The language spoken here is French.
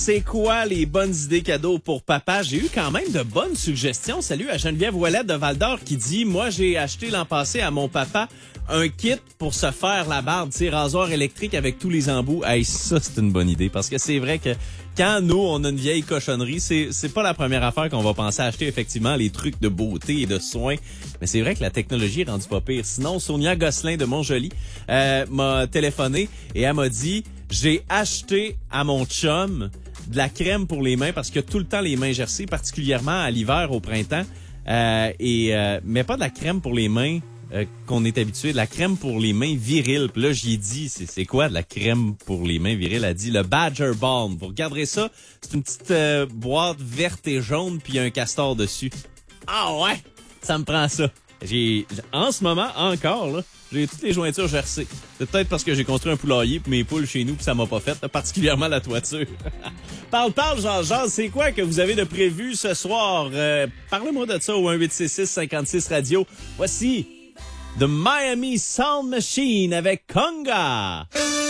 C'est quoi les bonnes idées cadeaux pour papa? J'ai eu quand même de bonnes suggestions. Salut à Geneviève Ouellette de Val-d'Or qui dit « Moi, j'ai acheté l'an passé à mon papa un kit pour se faire la barbe, tu sais, rasoir électrique avec tous les embouts. » Hey, ça, c'est une bonne idée parce que c'est vrai que quand nous, on a une vieille cochonnerie, c'est pas la première affaire qu'on va penser à acheter, effectivement, les trucs de beauté et de soins. Mais c'est vrai que la technologie est rendue pas pire. Sinon, Sonia Gosselin de Montjoly m'a téléphoné et elle m'a dit « J'ai acheté à mon chum de la crème pour les mains parce qu'il a tout le temps les mains gercées, particulièrement à l'hiver, au printemps. Mais pas de la crème pour les mains qu'on est habitué, de la crème pour les mains viriles. Puis là, j'y ai dit, c'est quoi de la crème pour les mains viriles? Elle a dit le Badger Balm. Vous regarderez ça, c'est une petite boîte verte et jaune, puis il y a un castor dessus. Ah ouais, ça me prend ça. En ce moment, encore, là, j'ai toutes les jointures gercées. C'est peut-être parce que j'ai construit un poulailler pour mes poules chez nous puis ça m'a pas fait, là, particulièrement la toiture. Parle, Jean-Jean, c'est quoi que vous avez de prévu ce soir? Parlez-moi de ça au 1-866-56-Radio. Voici The Miami Sound Machine avec Conga.